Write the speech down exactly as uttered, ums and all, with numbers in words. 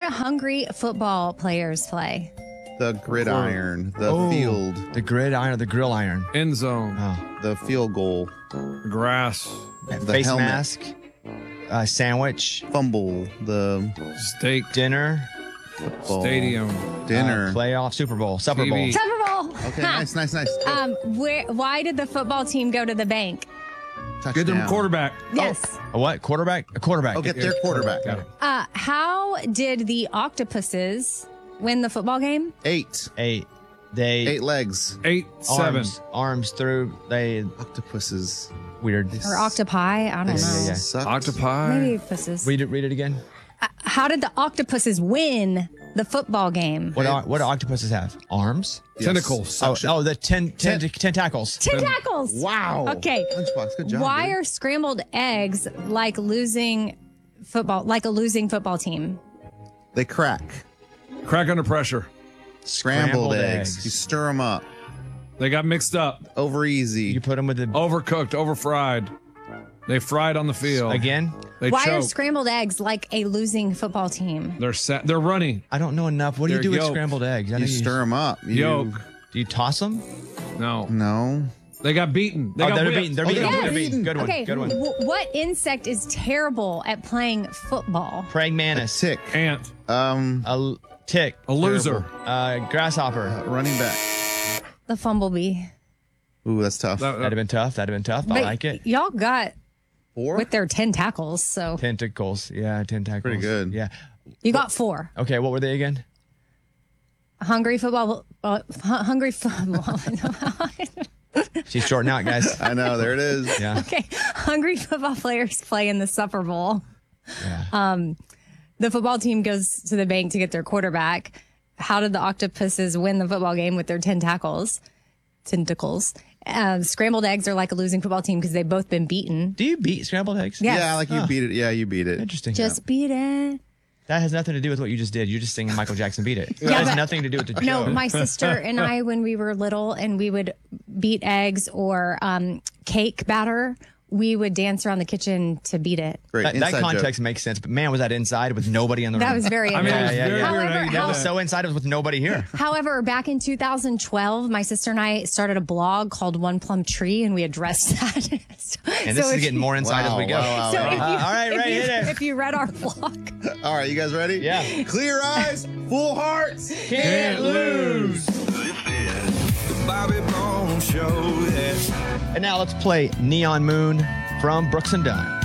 hungry football players play? The gridiron, the Oh, field, The gridiron, the grill iron. End zone. Oh. the field goal, Grass. the Face helmet, mask. Uh, sandwich. fumble, the Steak. Dinner. football, Stadium. dinner. Uh, playoff. Super Bowl. Supper T V. Bowl. Super Bowl. Okay, nice, nice, nice. Go. Um, where? Why did the football team go to the bank? Get them Touchdown. quarterback. Yes. A what? Quarterback? A quarterback. Oh, get their quarterback. Got it. Uh, how did the octopuses win the football game? Eight. Eight. They Eight legs. Eight, seven. arms, arms through. They Octopuses. weird. Or octopi? I don't They know. yeah, yeah. suck. Octopi. Maybe puses. Read it. Read it again. How did the octopuses win the football game? What? Are, what do octopuses have? Arms. Yes. Tentacles. Oh, Suction. oh, the ten, ten, Ten- tentacles. Tentacles. Wow. Okay. Lunchbox, good job. Why dude. are scrambled eggs like losing football, like a losing football team? they crack? Crack under pressure. Scrambled, eggs. You stir them up. They got mixed up. Over easy. You put them with the Overcooked, overfried. They fried on the field. again. They Why are choke. scrambled eggs like a losing football team? They're sa- They're runny. I don't know enough. What do you They're do with yolk. scrambled eggs? I you know stir them up. You, Yolk. Do you toss them? No. No. They got beaten. They Oh, got they're whipped. beaten. They're Oh, beaten. they're They're beaten. beaten. Good one. Okay, Good one. w- what insect is terrible at playing football? Praying A mantis. tick. Ant. Um, A l- tick. A loser. Uh, grasshopper. running back. The fumblebee. Ooh, that's tough. That- That'd have been tough. That'd have been tough. I But like it. Y'all got Four? with their tentacles, so Tentacles. Yeah, tentacles. Pretty good. Yeah. you got four. Okay, what were they again? Hungry football. Uh, hu- hungry football. She's shorting out, guys. I know. There it is. Yeah. Okay, hungry football players play in the Supper Bowl. Yeah. Um, the football team goes to the bank to get their quarterback. How did the octopuses win the football game with their tentacles? Tentacles. Uh, scrambled eggs are like a losing football team because they've both been beaten. Do you beat scrambled eggs? Yes. Yeah, like you Oh. beat it. Yeah, you beat it. Interesting. Just beat it. That has nothing to do with what you just did. You're just singing Michael Jackson Beat It. That Yeah, has but- nothing to do with the No, joke. my sister and I, when we were little and we would beat eggs or um, cake batter, we would dance around the kitchen to beat it. Great. That, that Inside context joke. makes sense. But man, was that inside with nobody in the That room? was very I mean, interesting. it's yeah, very yeah. weird how However, you that know was that. so inside. It was with nobody here. However, back in two thousand twelve, my sister and I started a blog called One Plum Tree, and we addressed that. So- And this so is if getting you- more inside Wow, as we go. wow, wow, So wow. if you, Uh, all right, if Ray, you, hit it. if you read our blog, All right, you guys ready? Yeah. Clear eyes, full hearts. Can't lose. The Bobby Bones Show. Yeah. And now let's play Neon Moon from Brooks and Dunn.